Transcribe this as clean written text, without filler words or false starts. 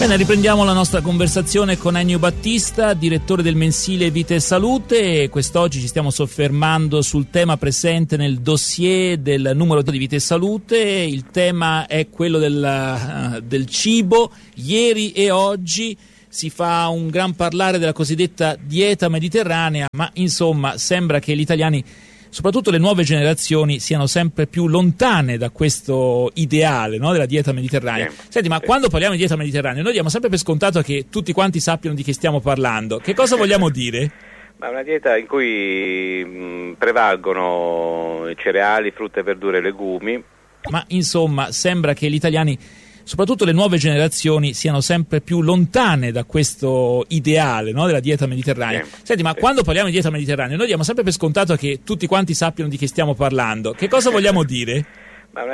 Bene, riprendiamo la nostra conversazione con Ennio Battista, direttore del mensile Vita e Salute, e quest'oggi ci stiamo soffermando sul tema presente nel dossier del numero di Vita e Salute. Il tema è quello del cibo. Ieri e oggi si fa un gran parlare della cosiddetta dieta mediterranea, ma insomma sembra che gli italiani, soprattutto le nuove generazioni, siano sempre più lontane da questo ideale, no, della dieta mediterranea. Senti, ma quando parliamo di dieta mediterranea noi diamo sempre per scontato che tutti quanti sappiano di che stiamo parlando. Che cosa vogliamo dire? Ma è una dieta in cui prevalgono cereali, frutta e verdure e legumi. Ma insomma sembra che gli italiani, soprattutto le nuove generazioni, siano sempre più lontane da questo ideale, no, della dieta mediterranea. Senti, ma quando parliamo di dieta mediterranea noi diamo sempre per scontato che tutti quanti sappiano di che stiamo parlando. Che cosa vogliamo dire?